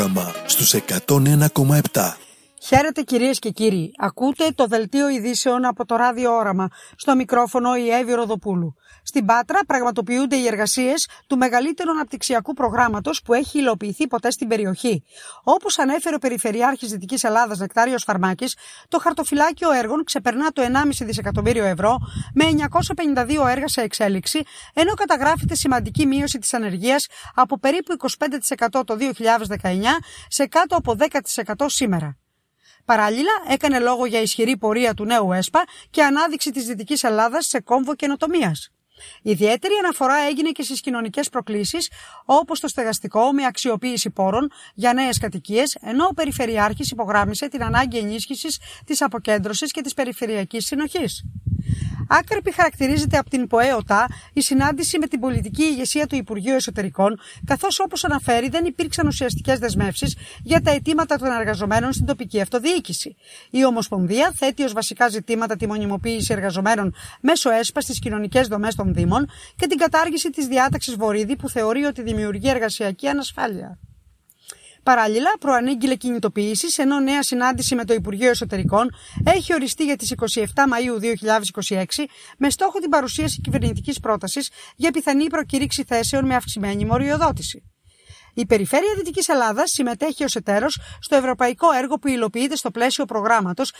Στους 101,7. Χαίρετε κυρίες και κύριοι, ακούτε το δελτίο ειδήσεων από το Ράδιο Όραμα, στο μικρόφωνο η Εύη Ροδοπούλου. Στην Πάτρα πραγματοποιούνται οι εργασίες του μεγαλύτερου αναπτυξιακού προγράμματος που έχει υλοποιηθεί ποτέ στην περιοχή. Όπως ανέφερε ο Περιφερειάρχης Δυτικής Ελλάδας Νεκτάριος Φαρμάκης, το χαρτοφυλάκιο έργων ξεπερνά το 1,5 δισεκατομμύριο ευρώ με 952 έργα σε εξέλιξη, ενώ καταγράφεται σημαντική μείωση της ανεργίας από περίπου 25% το 2019 σε κάτω από 10% σήμερα. Παράλληλα, έκανε λόγο για ισχυρή πορεία του νέου ΕΣΠΑ και ανάδειξη της Δυτικής Ελλάδας σε κόμβο καινοτομίας. Ιδιαίτερη αναφορά έγινε και στις κοινωνικές προκλήσεις, όπως το στεγαστικό με αξιοποίηση πόρων για νέες κατοικίες, ενώ ο Περιφερειάρχης υπογράμμισε την ανάγκη ενίσχυσης της αποκέντρωσης και της περιφερειακής συνοχής. Άκρεπη χαρακτηρίζεται από την ΠΟΕΟΤΑ η συνάντηση με την πολιτική ηγεσία του Υπουργείου Εσωτερικών, καθώς όπως αναφέρει δεν υπήρξαν ουσιαστικές δεσμεύσεις για τα αιτήματα των εργαζομένων στην τοπική αυτοδιοίκηση. Η Ομοσπονδία θέτει ως βασικά ζητήματα τη μονιμοποίηση εργαζομένων μέσω ΕΣΠΑ στις κοινωνικές δομές των Δήμων και την κατάργηση της διάταξης Βορίδη που θεωρεί ότι δημιουργεί εργασιακή ανασφάλεια. Παράλληλα, προανήγγειλε κινητοποιήσεις, ενώ νέα συνάντηση με το Υπουργείο Εσωτερικών έχει οριστεί για τις 27 Μαΐου 2026 με στόχο την παρουσίαση κυβερνητικής πρότασης για πιθανή προκήρυξη θέσεων με αυξημένη μοριοδότηση. Η Περιφέρεια Δυτικής Ελλάδας συμμετέχει ως εταίρος στο ευρωπαϊκό έργο που υλοποιείται στο πλαίσιο προγράμματος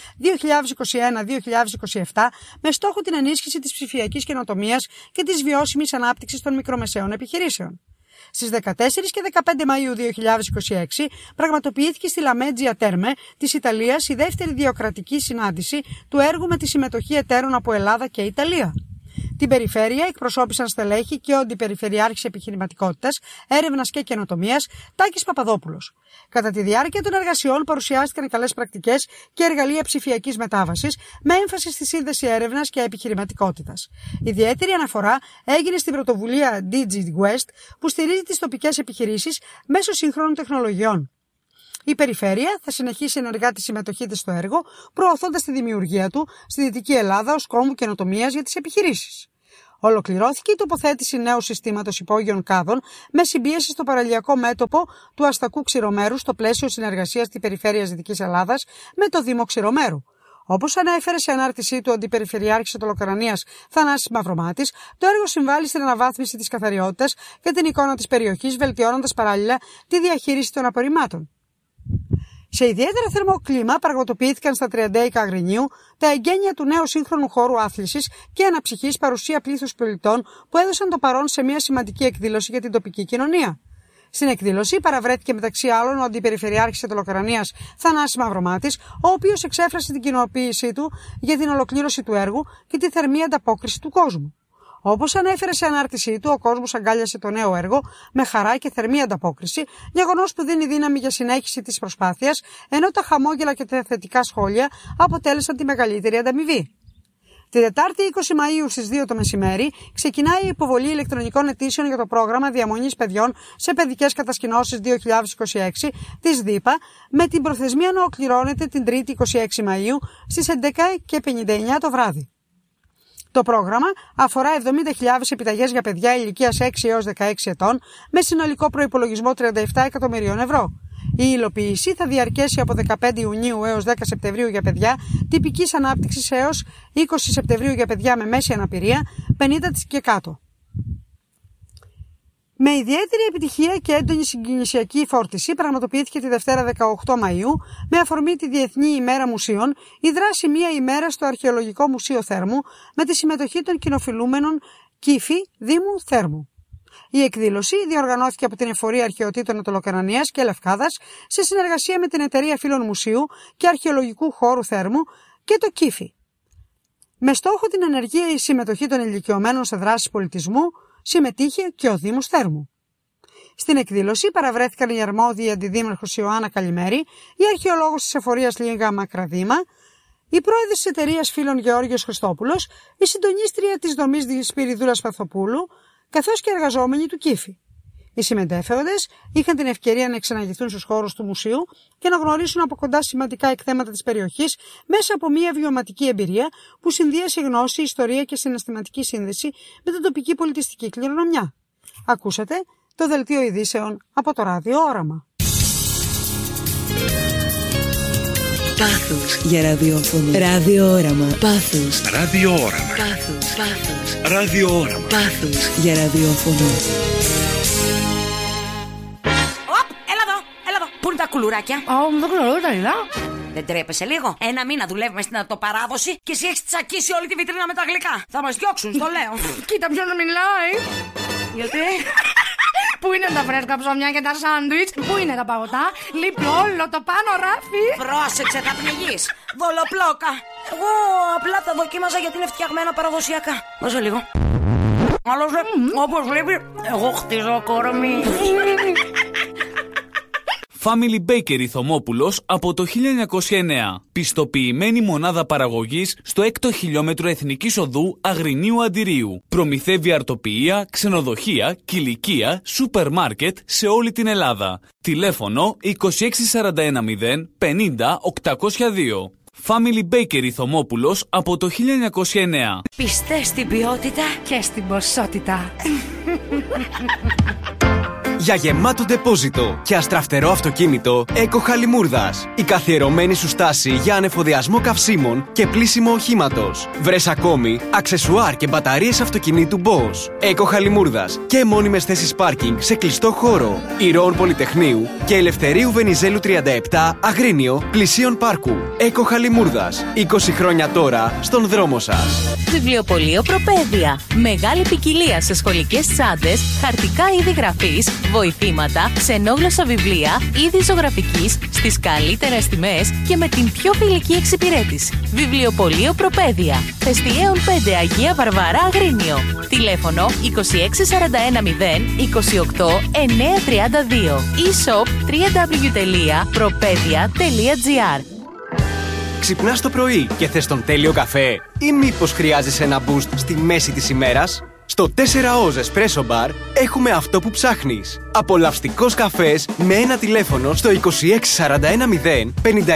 2021-2027 με στόχο την ενίσχυση της ψηφιακής καινοτομίας και της βιώσιμης ανάπτυξης των μικρομεσαίων επιχειρήσεων. Στις 14 και 15 Μαΐου 2026 πραγματοποιήθηκε στη Λαμέτζια Τέρμε της Ιταλίας η δεύτερη διοκρατική συνάντηση του έργου με τη συμμετοχή εταίρων από Ελλάδα και Ιταλία. Την περιφέρεια εκπροσώπησαν στελέχη και ο Αντιπεριφερειάρχης Επιχειρηματικότητας, Έρευνας και Καινοτομίας Τάκης Παπαδόπουλος. Κατά τη διάρκεια των εργασιών παρουσιάστηκαν καλές πρακτικές και εργαλεία ψηφιακής μετάβασης με έμφαση στη σύνδεση έρευνας και επιχειρηματικότητας. Ιδιαίτερη αναφορά έγινε στην πρωτοβουλία DigiWest που στηρίζει τις τοπικές επιχειρήσεις μέσω σύγχρονων τεχνολογιών. Η Περιφέρεια θα συνεχίσει ενεργά τη συμμετοχή της στο έργο, προωθώντας τη δημιουργία του στη Δυτική Ελλάδα ως κόμβου καινοτομίας για τις επιχειρήσεις. Ολοκληρώθηκε η τοποθέτηση νέου συστήματος υπόγειων κάδων με συμπίεση στο παραλιακό μέτωπο του Αστακού Ξηρομέρου στο πλαίσιο συνεργασίας της Περιφέρειας Δυτικής Ελλάδας με το Δήμο Ξηρομέρου. Όπως ανέφερε σε ανάρτησή του ο Αντιπεριφερειάρχης Αττολοκαρανίας Θανάσης Μαυρομάτης, το έργο συμβάλλει στην αναβάθμιση της καθαριότητας και την εικόνα της περιοχής, βελτιώνοντας παράλληλα τη διαχείριση των απορριμμάτων. Σε ιδιαίτερα θερμό κλίμα πραγματοποιήθηκαν στα 30 Αγρινίου τα εγγένεια του νέου σύγχρονου χώρου άθλησης και αναψυχής παρουσία πλήθους πολιτών που έδωσαν το παρόν σε μια σημαντική εκδήλωση για την τοπική κοινωνία. Στην εκδήλωση παραβρέθηκε μεταξύ άλλων ο Αντιπεριφερειάρχης Αττολοκαρανίας Θανάσης Μαυρομάτης, ο οποίος εξέφρασε την κοινοποίησή του για την ολοκλήρωση του έργου και τη θερμή ανταπόκριση του κόσμου. Όπως ανέφερε σε ανάρτησή του, ο κόσμος αγκάλιασε το νέο έργο με χαρά και θερμή ανταπόκριση, γεγονός που δίνει δύναμη για συνέχιση της προσπάθειας, ενώ τα χαμόγελα και τα θετικά σχόλια αποτέλεσαν τη μεγαλύτερη ανταμοιβή. Τη Δετάρτη 20 Μαΐου στις 2 το μεσημέρι ξεκινάει η υποβολή ηλεκτρονικών αιτήσεων για το πρόγραμμα διαμονής παιδιών σε παιδικές κατασκηνώσεις 2026 της ΔΥΠΑ, με την προθεσμία να ολοκληρώνεται την Τρίτη 26 Μαΐου στις 11:59 το βράδυ. Το πρόγραμμα αφορά 70.000 επιταγές για παιδιά ηλικίας 6 έως 16 ετών με συνολικό προϋπολογισμό 37 εκατομμυρίων ευρώ. Η υλοποίηση θα διαρκέσει από 15 Ιουνίου έως 10 Σεπτεμβρίου για παιδιά τυπικής ανάπτυξης έως 20 Σεπτεμβρίου για παιδιά με μέση αναπηρία 50 και κάτω. Με ιδιαίτερη επιτυχία και έντονη συγκινησιακή φόρτιση πραγματοποιήθηκε τη Δευτέρα 18 Μαΐου με αφορμή τη Διεθνή ημέρα Μουσείων η δράση μία ημέρα στο Αρχαιολογικό Μουσείο Θέρμου με τη συμμετοχή των κοινοφιλούμενων Κύφη Δήμου Θέρμου. Η εκδήλωση διοργανώθηκε από την Εφορία Αρχαιοτήτων Αττολοκαρανίας και Λευκάδας σε συνεργασία με την Εταιρεία Φύλων Μουσείου και Αρχαιολογικού Χώρου Θέρμου και το Κύφη. Με στόχο την ενεργή συμμετοχή των ηλικιωμένων σε δράσεις πολιτισμού, συμμετείχε και ο Δήμος Θέρμου. Στην εκδήλωση παραβρέθηκαν η αρμόδια αντιδήμαρχος Ιωάννα Καλημέρη, η αρχαιολόγος της Εφορίας Λίγα Μακραδήμα, η πρόεδρος της εταιρείας Φίλων Γεώργιος Χριστόπουλος, η συντονίστρια της δομής Σπυριδούρας Παθοπούλου, καθώς και εργαζόμενοι του Κύφη. Οι συμμετέχοντες είχαν την ευκαιρία να εξαναγηθούν στους χώρους του μουσείου και να γνωρίσουν από κοντά σημαντικά εκθέματα της περιοχής μέσα από μια βιωματική εμπειρία που συνδύασε γνώση, ιστορία και συναισθηματική σύνδεση με την τοπική πολιτιστική κληρονομιά. Ακούσατε το δελτίο ειδήσεων από το Ράδιο Όραμα. Πάθους για ραδιόφωνο. Ραδιόραμα. Πάθους. Ραδιόραμα. Πάθους. Πάθους. Ραδιόραμα. Πάθους για ραδιόφωνο. Έλα εδώ. Πού είναι τα κουλουράκια? Δεν ξέρω, δεν τα είδα. Δεν τρέπεσαι λίγο? Ένα μήνα δουλεύουμε στην αυτοπαράδοση και εσύ έχεις τσακίσει όλη τη βιτρίνα με τα γλυκά. Θα μας διώξουν, στο λέω. Κοίτα ποιον μιλάει. Γιατί? Πού είναι τα φρέσκα ψωμιά και τα σάντουιτς? Πού είναι τα παγωτά? Λείπει όλο το πάνω ράφι. Πρόσεξε, θα πνιγείς. Δολοπλόκα. Εγώ απλά τα δοκίμαζα γιατί είναι φτιαγμένα παραδοσιακά. Δώσε λίγο. Άλλωστε, όπως βλέπει, εγώ χτίζω κορμί. Family Bakery Θωμόπουλος από το 1909. Πιστοποιημένη μονάδα παραγωγής στο 6ο χιλιόμετρο Εθνικής Οδού Αγρινίου Αντιρίου. Προμηθεύει αρτοποιεία, ξενοδοχεία, κηλικεία, σούπερ μάρκετ σε όλη την Ελλάδα. Τηλέφωνο 26410 50 802. Family Bakery Θωμόπουλος από το 1909. Πιστές στην ποιότητα Και στην ποσότητα. Για γεμάτο ντεπόζιτο και αστραφτερό αυτοκίνητο, Eco Χαλιμούρδας. Η καθιερωμένη σου στάση για ανεφοδιασμό καυσίμων και πλύσιμο οχήματος. Βρες ακόμη αξεσουάρ και μπαταρίες αυτοκινήτου Bosch. Eco Χαλιμούρδας και μόνιμες θέσεις πάρκινγκ σε κλειστό χώρο. Ηρώων Πολυτεχνείου και Ελευθερίου Βενιζέλου 37 Αγρίνιο πλησίων πάρκου. Eco Χαλιμούρδας. 20 χρόνια τώρα στον δρόμο σας. Βιβλιοπωλείο Προπαίδεια. Μεγάλη ποικιλία σε σχολικές τσάντες, χαρτικά είδη γραφής, βοηθήματα, ξενόγλωσσα βιβλία, είδη ζωγραφικής, στις καλύτερες τιμές και με την πιο φιλική εξυπηρέτηση. Βιβλιοπωλείο Προπαίδεια. Θεστιέων 5 Αγία Βαρβαρά Αγρίνιο. Τηλέφωνο 26410 28 932. E-shop www.propedia.gr. Ξυπνάς το πρωί και θες τον τέλειο καφέ? Ή μήπως χρειάζεσαι ένα boost στη μέση της ημέρας? Στο 4OZ Espresso Bar έχουμε αυτό που ψάχνεις. Απολαυστικός καφές με ένα τηλέφωνο στο 26410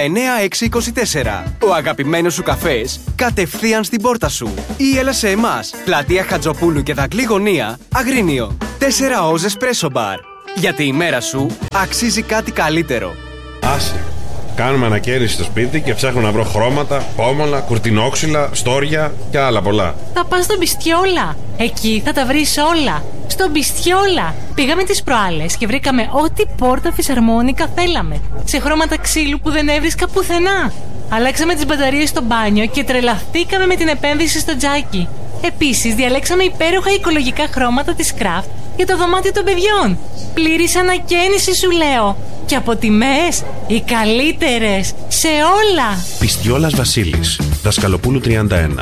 59624. Ο αγαπημένος σου καφές κατευθείαν στην πόρτα σου. Ή έλα σε εμάς, πλατεία Χατζοπούλου και Δακλή Γωνία, Αγρίνιο. 4OZ Espresso Bar. Γιατί η μέρα σου αξίζει κάτι καλύτερο. Άσε. Κάνουμε ανακαίνιση στο σπίτι και ψάχνω να βρω χρώματα, πόμολα, κουρτινόξυλα, στόρια και άλλα πολλά. Θα πας στον Μπιστιόλα. Εκεί θα τα βρεις όλα. Στον Μπιστιόλα. Πήγαμε τις προάλλες και βρήκαμε ό,τι πόρτα φυσαρμόνικα θέλαμε. Σε χρώματα ξύλου που δεν έβρισκα πουθενά. Αλλάξαμε τις μπαταρίες στο μπάνιο και τρελαθήκαμε με την επένδυση στο τζάκι. Επίσης, διαλέξαμε υπέροχα οικολογικά χρώματα της Craft για το δωμάτιο των παιδιών. Πλήρης ανακαίνιση σου λέω. Και από τιμές οι καλύτερες σε όλα. Πιστιόλας Βασίλης, Δασκαλοπούλου 31,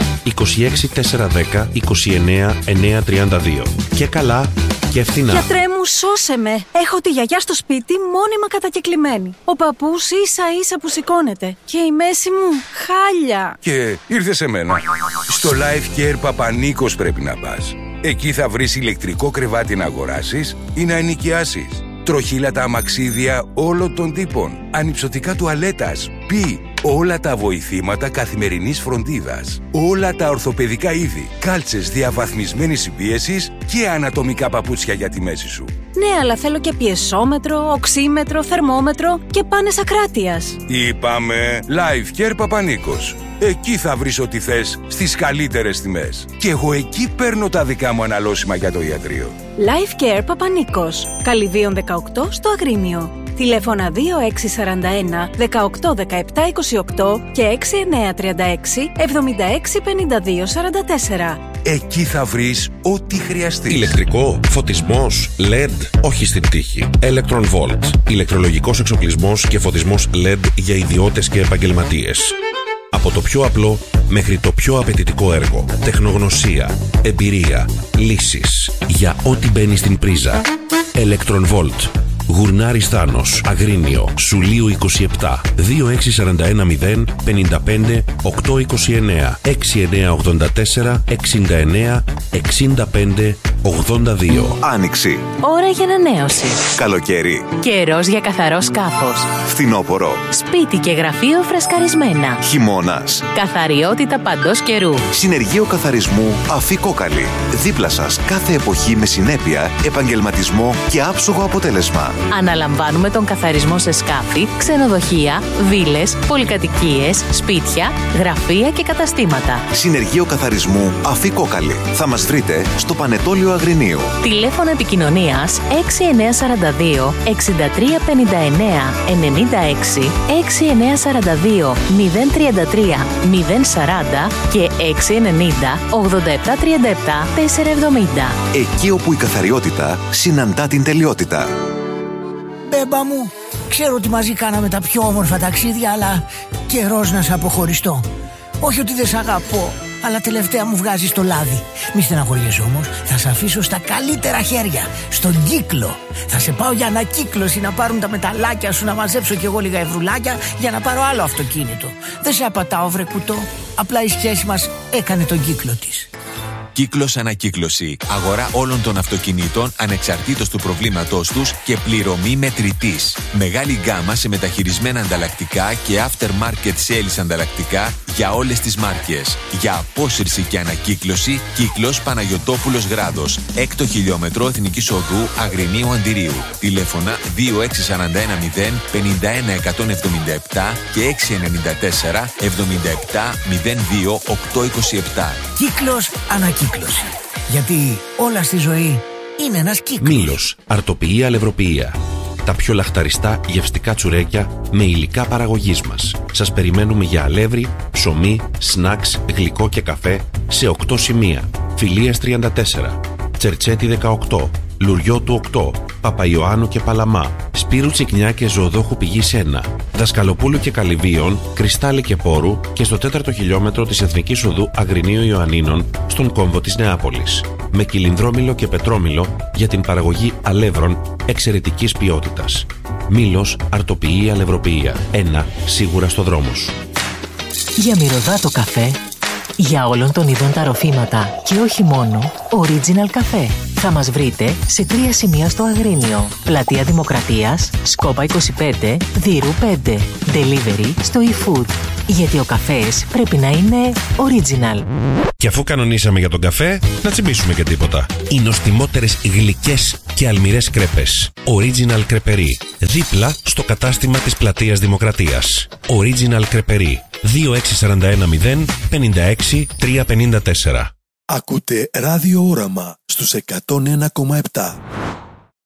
26410 29 932. Και καλά και φθηνά. Γιατρέ μου, σώσε με. Έχω τη γιαγιά στο σπίτι μόνιμα κατακεκλημένη. Ο παππούς ίσα ίσα που σηκώνεται. Και η μέση μου χάλια. Και ήρθε σε μένα. Στο Life Care Παπανίκος πρέπει να πας. Εκεί θα βρεις ηλεκτρικό κρεβάτι να αγοράσεις ή να ενοικιάσεις. Τροχύλατα αμαξίδια όλων των τύπων. Ανυψωτικά τουαλέτας. Όλα τα βοηθήματα καθημερινής φροντίδας. Όλα τα ορθοπαιδικά είδη. Κάλτσες διαβαθμισμένης συμπίεσης και ανατομικά παπούτσια για τη μέση σου. Ναι, αλλά θέλω και πιεσόμετρο, οξύμετρο, θερμόμετρο και πάνες ακράτειας. Είπαμε Life Care Παπανίκος. Εκεί θα βρεις ό,τι θες στις καλύτερες τιμές. Και εγώ εκεί παίρνω τα δικά μου αναλώσιμα για το ιατρείο. Life Care Παπανίκος. Καλυδίων 18 στο Αγρίνιο. Τηλέφωνα 2641 18 17 28 και 6936 76 52 44. Εκεί θα βρεις ό,τι χρειαστείς. Ηλεκτρικό, φωτισμός, LED, όχι στην τύχη. Electron Volt. Ηλεκτρολογικός εξοπλισμός και φωτισμός LED για ιδιώτες και επαγγελματίες. Από το πιο απλό μέχρι το πιο απαιτητικό έργο. Τεχνογνωσία, εμπειρία, λύσεις για ό,τι μπαίνει στην πρίζα. Electron Volt. Γουρνάρης Θάνος, Αγρίνιο, Σουλίου 27, 26410 55 829 6984 69 65 82. Άνοιξη. Ώρα για ανανέωση. Καλοκαίρι. Καιρός για καθαρό σκάφος. Φθινόπωρο. Σπίτι και γραφείο φρεσκαρισμένα. Χειμώνας. Καθαριότητα παντός καιρού. Συνεργείο καθαρισμού Αφή Κόκαλη. Δίπλα σας κάθε εποχή με συνέπεια, επαγγελματισμό και άψογο αποτέλεσμα. Αναλαμβάνουμε τον καθαρισμό σε σκάφη, ξενοδοχεία, βίλες, πολυκατοικίες, σπίτια, γραφεία και καταστήματα. Συνεργείο καθαρισμού Αφή Κόκαλη. Θα μας βρείτε στο Πανετόλιο Αγρινίου. Τηλέφωνο επικοινωνίας 6942 6359 96, 6942 033 040 και 690 8737 470. Εκεί όπου η καθαριότητα συναντά την τελειότητα. Μπέμπα μου, ξέρω ότι μαζί κάναμε τα πιο όμορφα ταξίδια, αλλά καιρός να σε αποχωριστώ. Όχι ότι δεν σ' αγαπώ, αλλά τελευταία μου βγάζεις το λάδι. Μη στεναχωριέσαι όμως, θα σε αφήσω στα καλύτερα χέρια, στον Κύκλο. Θα σε πάω για ανακύκλωση να πάρουν τα μεταλλάκια σου, να μαζέψω κι εγώ λίγα ευρουλάκια για να πάρω άλλο αυτοκίνητο. Δεν σε απατάω βρε κουτό, απλά η σχέση μας έκανε τον κύκλο της. Κύκλος Ανακύκλωση. Αγορά όλων των αυτοκινήτων ανεξαρτήτως του προβλήματός τους και πληρωμή μετρητής. Μεγάλη γκάμα σε μεταχειρισμένα ανταλλακτικά και aftermarket sales ανταλλακτικά για όλες τις μάρκες. Για απόσυρση και ανακύκλωση, Κύκλος Παναγιωτόπουλος Γράδος. 6ο χιλιόμετρο Εθνικής Οδού Αγρινίου Αντιρίου. Τηλέφωνα 26410 51177 και 694 77 02 827. Κύκλος Ανακύκλωση. Γιατί όλα στη ζωή είναι ένας κύκλος. Μήλος, αρτοποιία, αλευροποιία. Τα πιο λαχταριστά γευστικά τσουρέκια με υλικά παραγωγής μας. Σας περιμένουμε για αλεύρι, ψωμί, σνακς, γλυκό και καφέ σε 8 σημεία. Φιλίας 34, Τσερτσέτη 18, Λουριό του 8, Παπαϊωάννου και Παλαμά, Σπύρου Τσικνιά και Ζωοδόχου Πηγής 1, Δασκαλοπούλου και Καλυβίων, Κρυστάλλη και Πόρου και στο 4ο χιλιόμετρο της Εθνικής Οδού Αγρινίου Ιωαννίνων στον κόμβο της Νεάπολης. Με κυλινδρόμηλο και πετρόμηλο για την παραγωγή αλεύρων εξαιρετικής ποιότητας. Μήλος, αρτοποιία, αλευροποιία. Ένα σίγουρα στο δρόμο σου. Για μυρωδάτο καφέ, για όλων των ειδών τα ροφήματα και όχι μόνο, Original Café. Θα μας βρείτε σε 3 σημεία στο Αγρίνιο. Πλατεία Δημοκρατίας, Σκόπα 25, Δύρου 5. Delivery στο eFood. Γιατί ο καφές πρέπει να είναι original. Και αφού κανονίσαμε για τον καφέ, να τσιμπήσουμε και τίποτα. Οι νοστιμότερες γλυκές και αλμυρές κρέπες. Original Κρεπερί. Δίπλα στο κατάστημα της Πλατείας Δημοκρατίας. Original Κρεπερί. 26410 56 354. Ακούτε Ράδιο Όραμα στους 101,7.